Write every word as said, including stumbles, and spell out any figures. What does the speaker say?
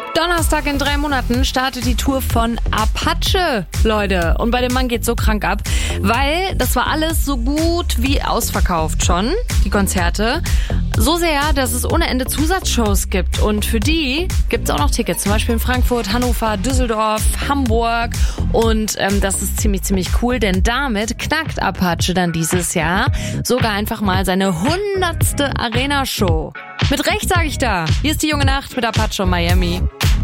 Donnerstag in drei Monaten startet die Tour von Apache, Leute. Und bei dem Mann geht's so krank ab, weil das war alles so gut wie ausverkauft schon, die Konzerte. So sehr, dass es ohne Ende Zusatzshows gibt. Und für die gibt's auch noch Tickets, zum Beispiel in Frankfurt, Hannover, Düsseldorf, Hamburg. Und ähm, das ist ziemlich, ziemlich cool, denn damit knackt Apache dann dieses Jahr sogar einfach mal seine hundertste Arena-Show. Mit Recht sage ich da. Hier ist die junge Nacht mit Apache und Miami.